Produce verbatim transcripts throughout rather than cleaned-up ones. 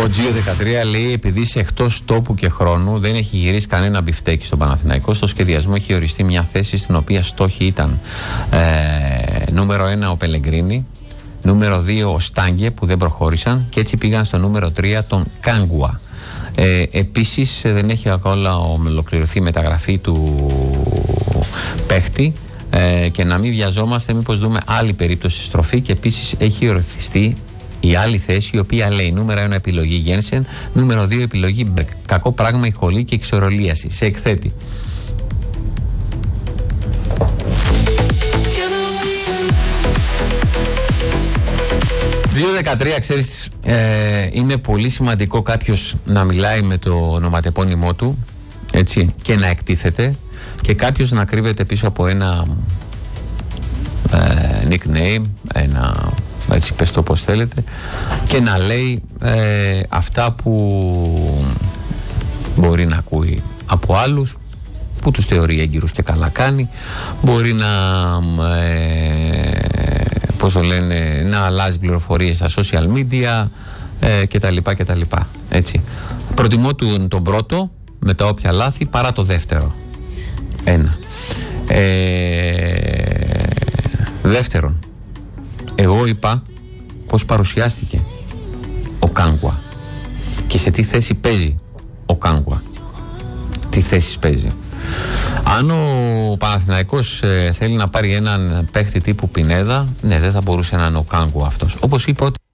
Ο Τζιο δεκατρία λέει: επειδή είσαι εκτός τόπου και χρόνου, δεν έχει γυρίσει κανένα μπιφτέκι στον Παναθηναϊκό. Στο σχεδιασμό έχει οριστεί μια θέση στην οποία στόχοι ήταν ε, νούμερο ένα ο Πελεγκρίνη, νούμερο δύο ο Στάγκε που δεν προχώρησαν και έτσι πήγαν στο νούμερο τρία τον Κάγκουα. Ε, επίσης δεν έχει ακόμα ολοκληρωθεί η μεταγραφή του παίχτη ε, και να μην βιαζόμαστε μήπως δούμε άλλη περίπτωση στροφή. Και επίσης έχει οριστεί η άλλη θέση, η οποία λέει νούμερο ένα επιλογή Γένσεν, νούμερο δύο επιλογή Μπερκ. Κακό πράγμα η χολή και η εξορολίαση. Σε εκθέτη. δύο δεκατρία, ξέρεις, ε, είναι πολύ σημαντικό κάποιος να μιλάει με το ονοματεπώνυμό του, έτσι, και να εκτίθεται, και κάποιος να κρύβεται πίσω από ένα ε, nickname, ένα, έτσι πες το όπως θέλετε, και να λέει ε, αυτά που μπορεί να ακούει από άλλους που τους θεωρεί έγκυρους και καλά κάνει, μπορεί να ε, πώς το λένε, να αλλάζει πληροφορίες στα social media ε, και τα λοιπά και τα λοιπά, έτσι. Προτιμώ του, τον πρώτο με τα όποια λάθη παρά το δεύτερο. Ένα. Ε, δεύτερον, εγώ είπα πως παρουσιάστηκε ο Κάγκουα και σε τι θέση παίζει ο Κάγκουα. Τι θέση παίζει. Αν ο Παναθηναϊκός ε, θέλει να πάρει έναν παίχτη τύπου Πινέδα, ναι, δεν θα μπορούσε να είναι ο Κάγκουα αυτός. Όπως είπα ότι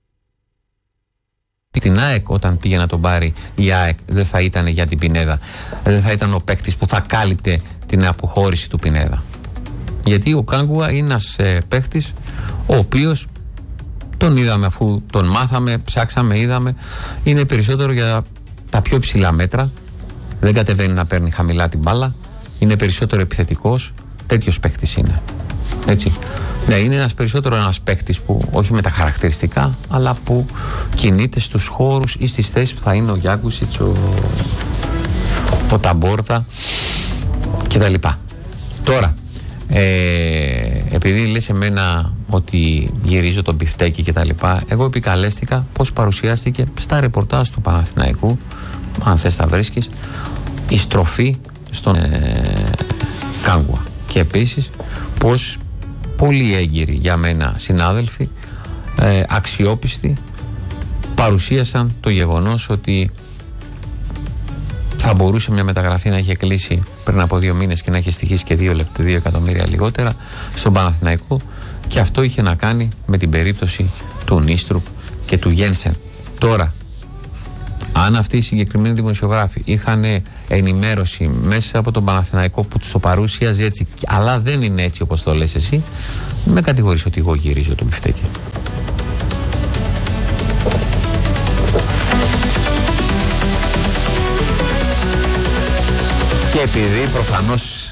την ΑΕΚ όταν πήγε να τον πάρει η ΑΕΚ δεν θα ήταν για την Πινέδα, δεν θα ήταν ο παίχτης που θα κάλυπτε την αποχώρηση του Πινέδα. Γιατί ο Κάγκουα είναι ένας ε, παίχτης ο οποίος τον είδαμε, αφού τον μάθαμε, ψάξαμε, είδαμε, είναι περισσότερο για τα πιο ψηλά μέτρα, δεν κατεβαίνει να παίρνει χαμηλά την μπάλα, είναι περισσότερο επιθετικός, τέτοιος παίχτης είναι, έτσι. Ναι, είναι ένας περισσότερο ένας παίχτης που όχι με τα χαρακτηριστικά, αλλά που κινείται στους χώρους ή στις θέσεις που θα είναι ο Γιάκουσιτς, ο, ο Ταμπόρτα κτλ. Τώρα, ε, επειδή λες εμένα ότι γυρίζω τον μπιφτέκι κτλ, εγώ επικαλέστηκα πως παρουσιάστηκε στα ρεπορτάζ του Παναθηναϊκού, αν θες τα βρίσκεις, η στροφή στον ε, Κάγκουα. Και επίσης πως πολύ έγκυροι για μένα συνάδελφοι, ε, αξιόπιστοι, παρουσίασαν το γεγονός ότι θα μπορούσε μια μεταγραφή να είχε κλείσει πριν από δύο μήνες και να είχε στοιχήσει και δύο, δύο εκατομμύρια λιγότερα στον Παναθηναϊκό, και αυτό είχε να κάνει με την περίπτωση του Νίστρου και του Γένσεν. Τώρα, αν αυτοί οι συγκεκριμένοι δημοσιογράφοι είχαν ενημέρωση μέσα από τον Παναθηναϊκό που τους το παρουσίαζε έτσι, αλλά δεν είναι έτσι όπως το λες εσύ, με κατηγορείς ότι εγώ γυρίζω το μπιφτέκι. Και επειδή προφανώς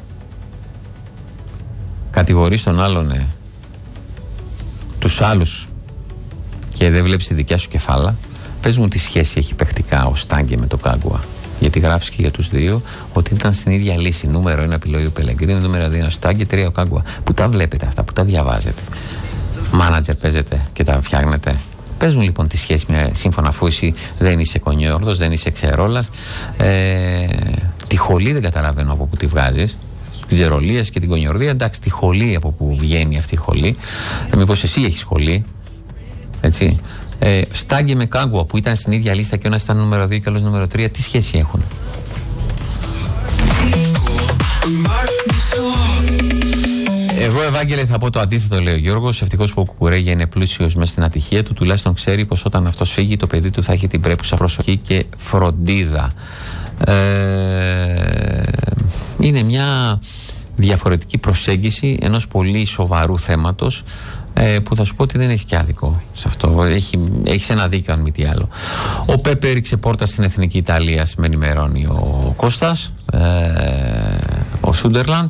κατηγορείς τον άλλον, ε, τους άλλους, και δεν βλέπεις τη δικιά σου κεφάλα, πες μου τι σχέση έχει παιχτικά ο Στάγκε με το Κάγκουα. Γιατί γράφεις και για τους δύο ότι ήταν στην ίδια λύση. Νούμερο ένα επιλογή ο Πελεγκρίνη, νούμερο δύο ο Στάγκε, τρία ο Κάγκουα. Πού τα βλέπετε αυτά, πού τα διαβάζετε. Μάνατζερ παίζετε και τα φτιάχνετε. Πες μου λοιπόν τη σχέση, με, σύμφωνα, αφού εσύ δεν είσαι κονιόρδος, δεν είσαι ξερόλας. Ε, τη χολή δεν καταλαβαίνω από πού τη βγάζεις. Τις ζερολίες και την κονιορδία, εντάξει, τη χολή από πού βγαίνει αυτή η χολή. Ε, μήπως εσύ έχεις χολή, έτσι. Ε, Στάγκε με Κάγκουα που ήταν στην ίδια λίστα και ο ένας ήταν νούμερο δύο και ο άλλος νούμερο τρία, τι σχέση έχουν? Εγώ, Ευάγγελε, θα πω το αντίθετο, λέει ο Γιώργος. Ευτυχώς που ο Κουκουρέγια είναι πλούσιος μέσα στην ατυχία του, τουλάχιστον ξέρει πως όταν αυτός φύγει το παιδί του θα έχει την πρέπουσα προσοχή και φροντίδα. Ε, είναι μια διαφορετική προσέγγιση ενός πολύ σοβαρού θέματος, ε, που θα σου πω ότι δεν έχει και άδικο σε αυτό. Έχει, έχεις ένα δίκιο, αν μη τι άλλο. Ο Πέπε έριξε πόρτα στην Εθνική Ιταλία, με ενημερώνει ο Κώστας, ε, ο Σούντερλαντ.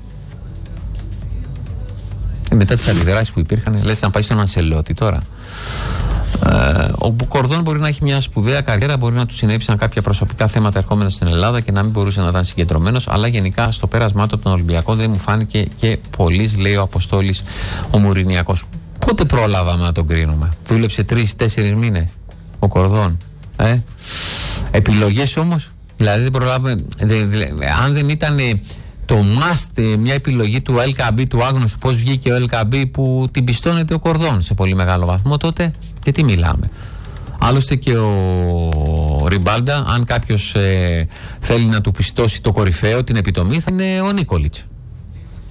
Ε, μετά τις αντιδράσεις που υπήρχαν, λες να πάει στον Ανσελότη τώρα. Ε, ο Μπουκορδόν μπορεί να έχει μια σπουδαία καριέρα, μπορεί να του συνέβησαν κάποια προσωπικά θέματα ερχόμενα στην Ελλάδα και να μην μπορούσε να ήταν συγκεντρωμένος, αλλά γενικά στο πέρασμά του από τον Ολυμπιακό δεν μου φάνηκε και πολύς, λέει ο Αποστόλης ο Μουρινιακός. Πότε πρόλαβαμε να τον κρίνουμε? Δούλεψε τρεις-τέσσερις μήνες. ο Κορδόν. Ε. Επιλογές όμως, δηλαδή δεν προλάβουμε. Δε, δε, αν δεν ήταν το must, μια επιλογή του ελ κέι μπι, του άγνωστου, πώς βγήκε ο ελ κέι μπι που την πιστώνεται ο Κορδόν σε πολύ μεγάλο βαθμό, τότε γιατί μιλάμε. Άλλωστε και ο Ριμπάλντα, αν κάποιος ε, θέλει να του πιστώσει το κορυφαίο, την επιτομή, θα είναι ο Νίκολιτς.